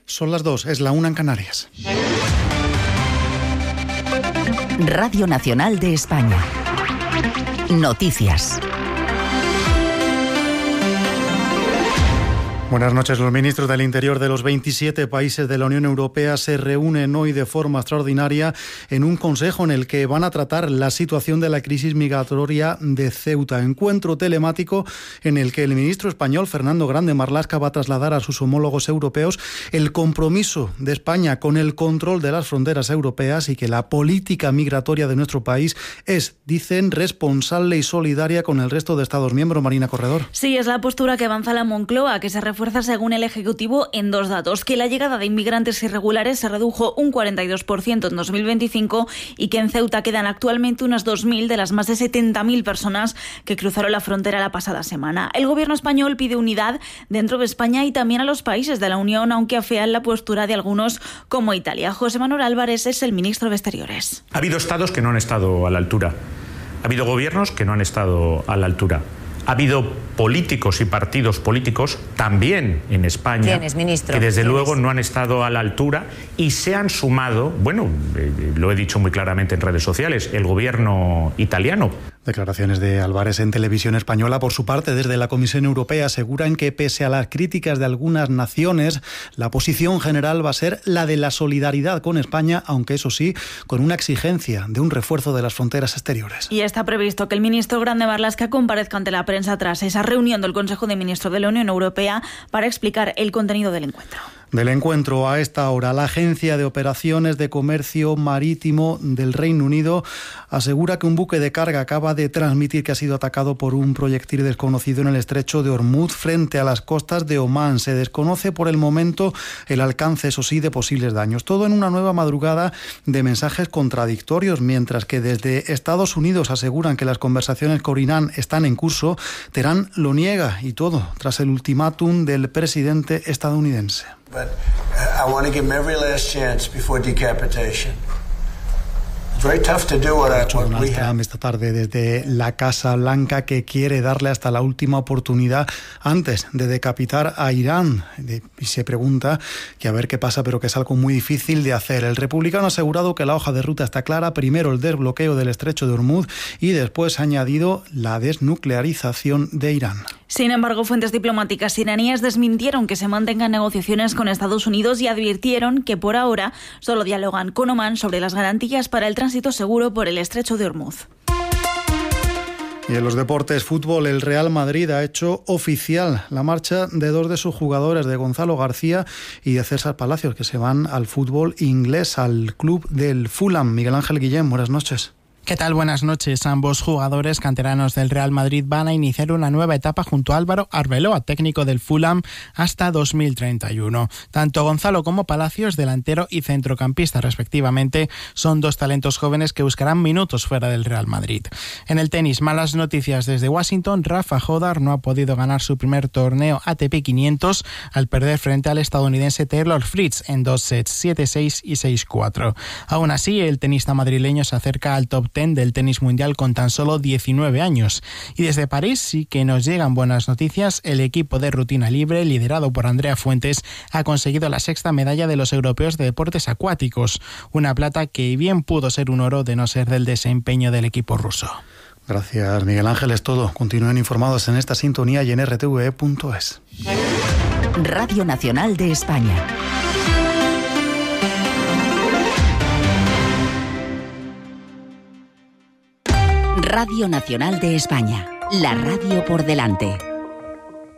Son las 2, es la 1 en Canarias. Radio Nacional de España. Noticias. Buenas noches. Los ministros del Interior de los 27 países de la Unión Europea se reúnen hoy de forma extraordinaria en un consejo en el que van a tratar la situación de la crisis migratoria de Ceuta. Encuentro telemático en el que el ministro español Fernando Grande Marlaska va a trasladar a sus homólogos europeos el compromiso de España con el control de las fronteras europeas y que la política migratoria de nuestro país es, dicen, responsable y solidaria con el resto de Estados miembros. Marina Corredor. Sí, es la postura que avanza la Moncloa, que se refuerza según el Ejecutivo en dos datos: que la llegada de inmigrantes irregulares se redujo un 42% en 2025 y que en Ceuta quedan actualmente unas 2.000 de las más de 70.000 personas que cruzaron la frontera la pasada semana. El gobierno español pide unidad dentro de España y también a los países de la Unión, aunque afean la postura de algunos como Italia. José Manuel Álvarez es el ministro de Exteriores. Ha habido estados que no han estado a la altura. Ha habido gobiernos que no han estado a la altura. Ha habido políticos y partidos políticos también en España que desde luego no han estado a la altura y se han sumado, lo he dicho muy claramente en redes sociales, el gobierno italiano. Declaraciones de Álvarez en Televisión Española. Por su parte, desde la Comisión Europea aseguran que pese a las críticas de algunas naciones, la posición general va a ser la de la solidaridad con España, aunque eso sí, con una exigencia de un refuerzo de las fronteras exteriores. Y está previsto que el ministro Grande Marlaska comparezca ante la prensa tras esa reunión del Consejo de Ministros de la Unión Europea para explicar el contenido del encuentro. Del encuentro a esta hora, la Agencia de Operaciones de Comercio Marítimo del Reino Unido asegura que un buque de carga acaba de transmitir que ha sido atacado por un proyectil desconocido en el estrecho de Ormuz frente a las costas de Omán. Se desconoce por el momento el alcance, eso sí, de posibles daños. Todo en una nueva madrugada de mensajes contradictorios, mientras que desde Estados Unidos aseguran que las conversaciones con Irán están en curso. Teherán lo niega, y todo tras el ultimátum del presidente estadounidense. But I want to give them every last chance before decapitation. Donald Trump esta tarde desde la Casa Blanca, que quiere darle hasta la última oportunidad antes de decapitar a Irán. Y se pregunta que a ver qué pasa, pero que es algo muy difícil de hacer. El republicano ha asegurado que la hoja de ruta está clara. Primero el desbloqueo del estrecho de Ormuz y después ha añadido la desnuclearización de Irán. Sin embargo, fuentes diplomáticas iraníes desmintieron que se mantengan negociaciones con Estados Unidos y advirtieron que por ahora solo dialogan con Omán sobre las garantías para el tránsito seguro por el estrecho de Ormuz. Y en los deportes, fútbol, el Real Madrid ha hecho oficial la marcha de dos de sus jugadores, de Gonzalo García y de César Palacios, que se van al fútbol inglés, al club del Fulham. Miguel Ángel Guillén, buenas noches. ¿Qué tal? Buenas noches. Ambos jugadores canteranos del Real Madrid van a iniciar una nueva etapa junto a Álvaro Arbeloa, técnico del Fulham, hasta 2031. Tanto Gonzalo como Palacios, delantero y centrocampista respectivamente, son dos talentos jóvenes que buscarán minutos fuera del Real Madrid. En el tenis, malas noticias desde Washington. Rafa Jodar no ha podido ganar su primer torneo ATP 500 al perder frente al estadounidense Taylor Fritz en 2 sets, 7-6 y 6-4. Aún así, el tenista madrileño se acerca al top 10 del tenis mundial con tan solo 19 años. Y desde París sí que nos llegan buenas noticias. El equipo de rutina libre, liderado por Andrea Fuentes, ha conseguido la 6ª medalla de los europeos de deportes acuáticos, una plata que bien pudo ser un oro de no ser del desempeño del equipo ruso. Gracias, Miguel Ángel. Es todo. Continúen informados en esta sintonía y en rtve.es. Radio Nacional de España. Radio Nacional de España, la radio por delante.